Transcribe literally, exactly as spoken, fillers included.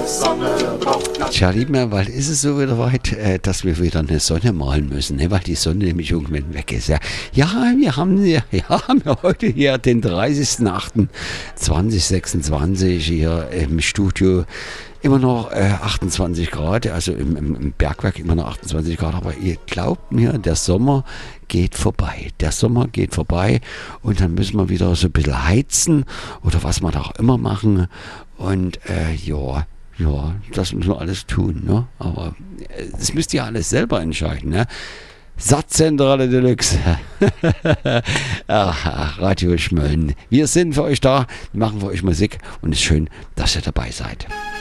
Tja, lieben wir, weil ist es so wieder weit, äh, dass wir wieder eine Sonne malen müssen, ne? Weil die Sonne nämlich irgendwann weg ist. Ja, ja wir haben ja, ja, haben wir heute hier den dreißigsten achten zweitausendsechsundzwanzig hier im Studio. Immer noch äh, achtundzwanzig Grad, also im, im, im Bergwerk immer noch achtundzwanzig Grad, aber ihr glaubt mir, der Sommer geht vorbei. Der Sommer geht vorbei und dann müssen wir wieder so ein bisschen heizen oder was wir da auch immer machen. Und äh, ja, ja, das müssen wir alles tun, ne? Aber äh, das müsst ihr alles selber entscheiden, ne? Satzzentrale Deluxe. Ach, Radio Schmölln. Wir sind für euch da, machen für euch Musik und es ist schön, dass ihr dabei seid.